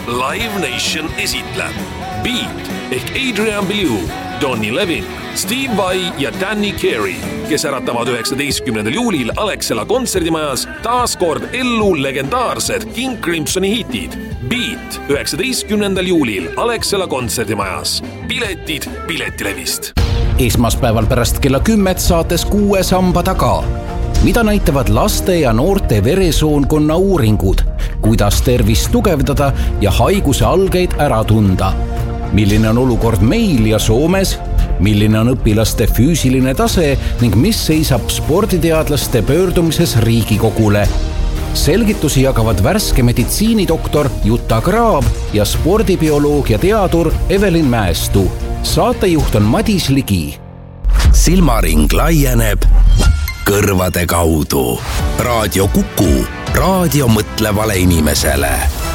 Live Nation esitleb Beat ehk Adrian Belew, Donny Levin, Steve Vai ja Danny Carey, kes äratavad 19. juulil Alexela kontserdimajas taas kord ellu legendaarsed King Crimsoni hitid. Beat 19. juulil Alexela kontserdimajas. Piletid Piletilevist. Esmaspäeval pärast kella 10 saates 6 samba taga. Mida näitavad laste ja noorte veresoonkonna uuringud, kuidas tervist tugevdada ja haiguse algeid ära tunda. Milline on olukord meil ja Soomes, milline on õpilaste füüsiline tase ning mis seisab sporditeadlaste pöördumises Riigikogule. Selgitusi jagavad värske meditsiinidoktor Jutta Graab ja spordibioloogia teadur Evelin Mäestu. Saatejuht on Madis Ligi. Silmaring laieneb kõrvade kaudu. Raadio Kuku, raadio mõtlevale inimesele.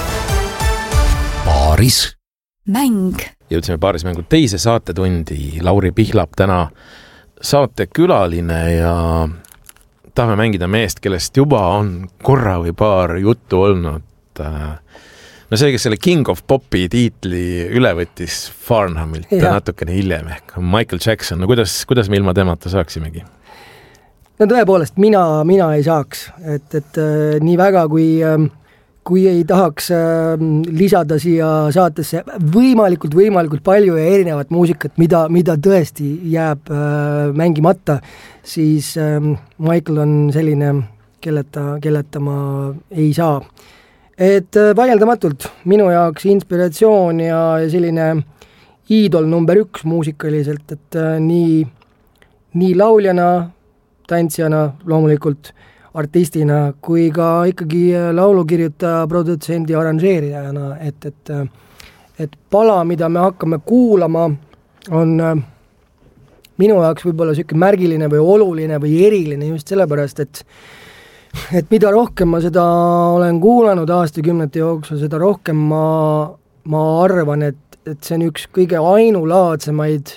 Paaris. Mäng. Jõudsime paarismängu teise saatetundi. Lauri Pihlap täna saatekülaline ja tahame mängida meest, kellest juba on korra või paar juttu olnud. No see, kes selle King of Popi tiitli üle võttis Farnhamilt natukene hiljem ehk Michael Jackson. No kuidas me ilma temata saaksimegi? No tõepoolest, mina ei saaks, et nii väga, kui ei tahaks lisada siia saatesse võimalikult palju ja erinevat muusikat, mida tõesti jääb mängimata, siis Michael on selline, kelleta ma ei saa. Et vaieldamatult minu jaoks inspiratsioon ja selline iidol number 1 muusikaliselt, et nii lauljana, tantsijana, loomulikult artistina, kui ka ikkagi laulukirjutaja, produtsendi, aranžeerijana, et pala, mida me hakkame kuulama, on minu jaoks võib-olla selline märgiline või oluline või eriline just sellepärast, et mida rohkem ma seda olen kuulanud aastakümnete jooksul, seda rohkem ma arvan, et see on üks kõige ainulaadsemaid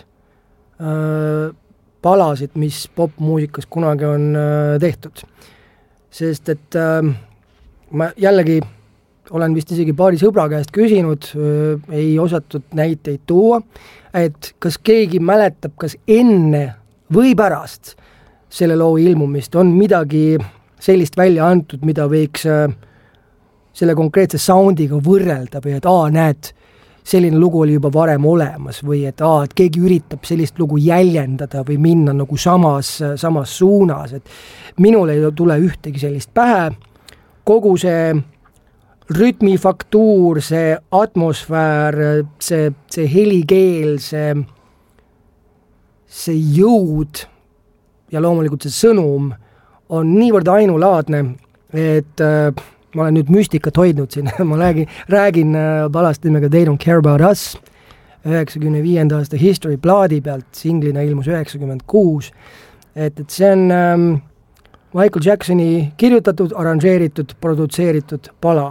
palasid, mis popmuusikas kunagi on tehtud. Sest et ma jällegi olen vist isegi paari sõbra käest küsinud, ei osatud näiteid tuua, et kas keegi mäletab, kas enne või pärast selle loo ilmumist on midagi sellist välja antud, mida võiks selle konkreetse soundiga võrrelda või et näed, selline lugu oli juba varem olemas või et keegi üritab sellist lugu jäljendada või minna nagu samas suunas, et minul ei tule ühtegi sellist pähe. Kogu see rütmifaktuur, see atmosfäär, see helikeel, see jõud ja loomulikult see sõnum on niivõrd ainulaadne, et ma olen nüüd müstikat hoidnud siin, ma räägin palast nimega They Don't Care About Us 95. aasta History plaadi pealt, singlina ilmus 96, et see on Michael Jacksoni kirjutatud, aranžeeritud, produtseeritud pala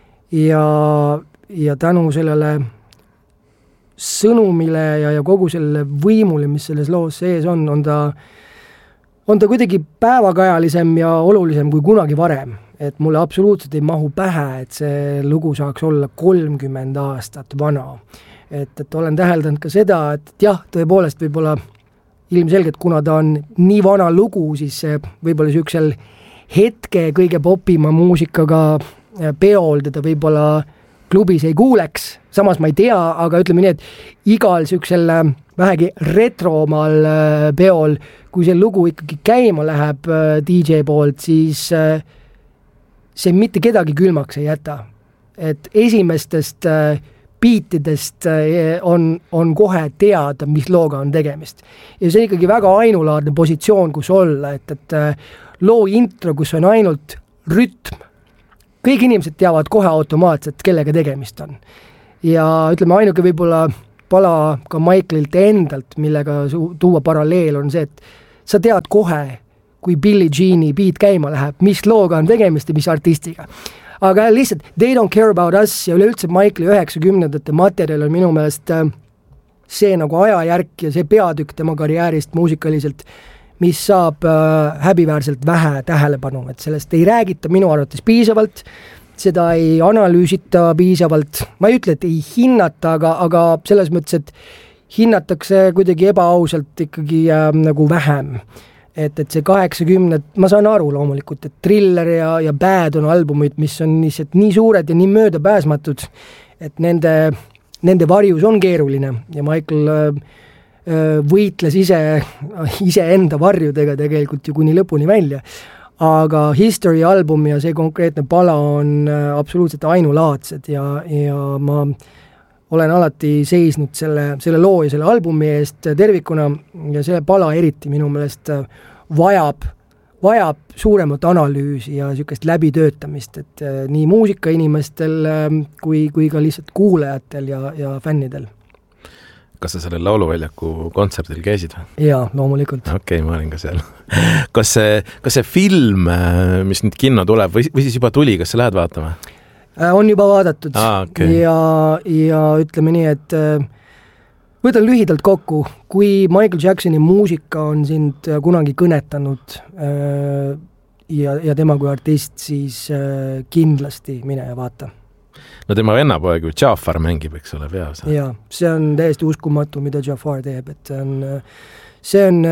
ja tänu sellele sõnumile ja kogu selle võimule, mis selles loos sees on ta kuidagi päevakajalisem ja olulisem kui kunagi varem. Et mulle absoluutselt ei mahu pähe, et see lugu saaks olla 30 aastat vana. Et olen täheldanud ka seda, et jah, tõepoolest võib-olla ilmselgelt, kuna ta on nii vana lugu, siis võib-olla süüksel hetke kõige popima muusikaga peol teda võib-olla klubis ei kuuleks. Samas ma ei tea, aga ütleme nii, et igal süüksel vähegi retromal peol, kui see lugu ikkagi käima läheb DJ poolt, siis see mitte kedagi külmaks ei jäta. Et esimestest biitidest on kohe teada, mis looga on tegemist. Ja see on ikkagi väga ainulaadne positsioon, kus olla, et loo intro, kus on ainult rütm. Kõik inimesed teavad kohe automaatselt, kellega tegemist on. Ja ütleme, ainuke võib-olla pala ka Michaelilt endalt, millega tuua paralleel on see, et sa tead kohe, kui Billie Jean'i beat käima läheb, mis looga on tegemist ja mis artistiga. Aga lihtsalt They Don't Care About Us ja üleüldse Michaeli 90-ndate materjal on minu meelest see nagu ajajärk ja see peatükk tema karjäärist muusikaliselt, mis saab häbiväärselt vähe tähelepanu, et sellest ei räägita minu arvates piisavalt, seda ei analüüsita piisavalt, ma ei ütle, et ei hinnata, aga selles mõttes, et hinnatakse kuidagi ebaausalt ikkagi nagu vähem. Et see 80, ma saan aru loomulikult, et Thriller ja Bad on albumid, mis on lihtsalt nii suured ja nii möödapääsmatud, et nende varjus on keeruline ja Michael võitles ise enda varjudega tegelikult ju kuni lõpuni välja. Aga History album ja see konkreetne pala on absoluutselt ainulaadsed ja ma olen alati seisnud selle loo ja selle albumi eest tervikuna ja selle pala eriti minu meelest vajab suuremat analüüsi ja niisugust läbitöötamist, et nii muusikainimestel kui ka lihtsalt kuulajatel ja fännidel. Kas sa sellel lauluväljaku kontserdil käisid? Jaa, loomulikult. Okei, ma olin ka seal. Kas see film, mis nüüd kinno tuleb või siis juba tuli, kas sa lähed vaatama? On juba vaadatud okay. ja ütleme nii, et võtan lühidalt kokku, kui Michael Jacksoni muusika on sind kunagi kõnetanud ja tema kui artist, siis kindlasti mine ja vaata. No tema vennapoeg ju Jafar mängib, eks ole, peas. Jaa, see on täiesti uskumatu, mida Jafar teeb, et see on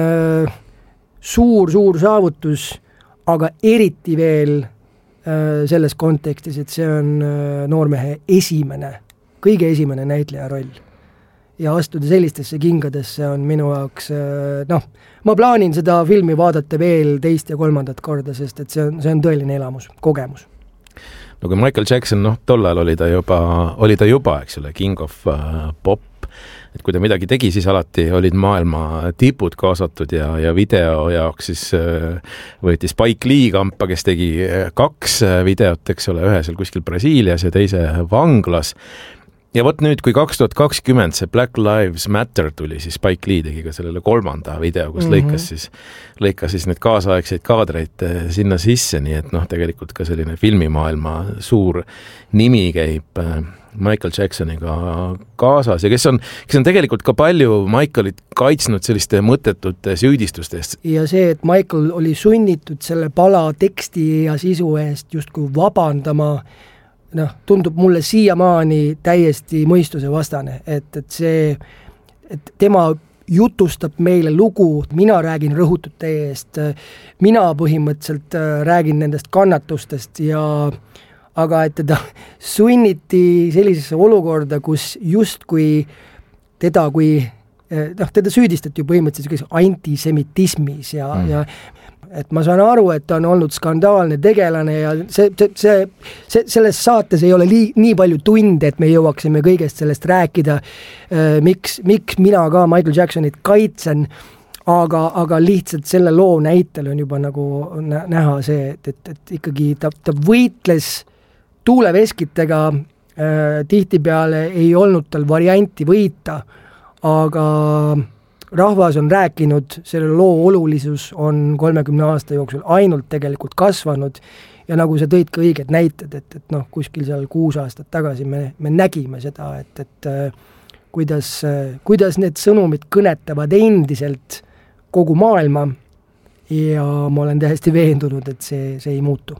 suur saavutus, aga eriti veel selles kontekstis, et see on noormehe kõige esimene näitleja roll. Ja astuda sellistesse kingadesse on minu jaoks, ma plaanin seda filmi vaadata veel teist ja kolmandat korda, sest et see on tõeline elamus, kogemus. No kui Michael Jackson, tollal oli ta juba, eks ole, King of Pop, et kui ta midagi tegi, siis alati olid maailma tipud kaasatud ja video jaoks siis võeti Spike Lee kampa, kes tegi 2 videot, eks ole, ühe seal kuskil Brasiilias ja teise vanglas. Ja vot nüüd, kui 2020 see Black Lives Matter tuli, siis Spike Lee tegi ka sellele 3. video, kus lõikas siis need kaasaegseid kaadreid sinna sisse, nii et tegelikult ka selline filmimaailma suur nimi käib Michael Jacksoniga kaasas ja kes on tegelikult ka palju Michaelit kaitsnud selliste mõttetute süüdistustest. Ja see, et Michael oli sunnitud selle pala teksti ja sisu eest justkui vabandama, tundub mulle siiamaani täiesti mõistuse vastane, et tema jutustab meile lugu, mina räägin rõhutute eest, mina põhimõtteliselt räägin nendest kannatustest aga et teda sunniti sellisesse olukorda, kus justkui teda süüdistati ju põhimõtteliselt antisemitismis ja et ma saan aru, et ta on olnud skandaalne tegelane ja selles saates ei ole nii palju tunde, et me jõuaksime kõigest sellest rääkida, miks mina ka Michael Jacksonit kaitsen, aga lihtsalt selle loo näitel on juba nagu näha see, et ikkagi ta võitles tuuleveskitega, tihtipeale ei olnud tal varianti võita, aga rahvas on rääkinud, selle loo olulisus on 30 aasta jooksul ainult tegelikult kasvanud ja nagu sa tõid ka õiged näited, et kuskil seal 6 aastat tagasi me nägime seda, et kuidas need sõnumid kõnetavad endiselt kogu maailma ja ma olen täiesti veendunud, et see ei muutu.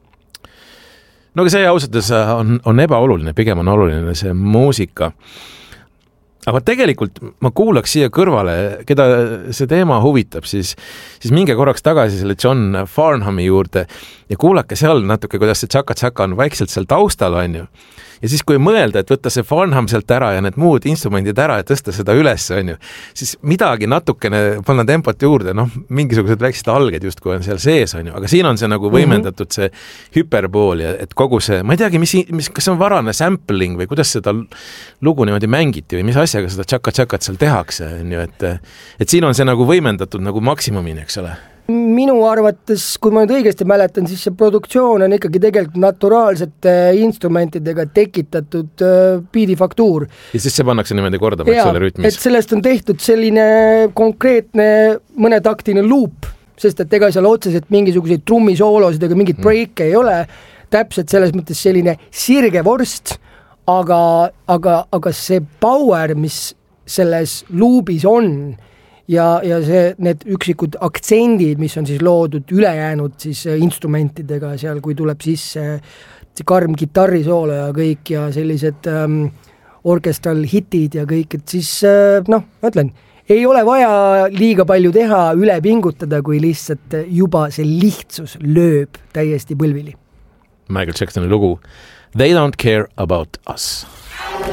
No aga see ausõttes on ebaoluline, pigem on oluline see muusika. Aga tegelikult ma kuulaks siia kõrvale, keda see teema huvitab, siis minge korraks tagasi selle John Farnhami juurde ja kuulake seal natuke, kuidas see tšaka-tšaka on vaikselt seal taustal, on ju. Ja siis kui mõelda, et võtta see Farnham sealt ära ja need muud instrumendid ära ja tõsta seda üles, on ju, siis midagi natukene panna tempot juurde, mingisugused väiksed alged justkui on seal sees, on ju, aga siin on see nagu võimendatud see hüperbool ja et kogu see, ma ei teagi, kas see on varane sampling või kuidas seda lugu niimoodi mängiti või mis asjaga seda tšaka-tšakat seal tehakse, on ju, et siin on see nagu võimendatud nagu maksimumini, eks ole. Minu arvates, kui ma nüüd õigesti mäletan, siis see produktsioon on ikkagi tegelikult naturaalsete instrumentidega tekitatud biidifaktuur. Ja siis see pannakse niimoodi kordama, eks ole, rütmis. Et sellest on tehtud selline konkreetne mõnetaktine loop, sest et ega seal otseselt mingisuguseid trummisoolosid ega mingit breike ei ole, täpselt selles mõttes selline sirge vorst, aga see power, mis selles loopis on, ja need üksikud aktsendid, mis on siis loodud ülejäänud siis instrumentidega seal, kui tuleb sisse karm kitarrisoolo ja kõik ja sellised orkestral hitid ja kõik, et siis ma ütlen, ei ole vaja liiga palju teha, üle pingutada, kui lihtsalt juba see lihtsus lööb täiesti põlvili. Michael Jacksoni lugu They Don't Care About Us.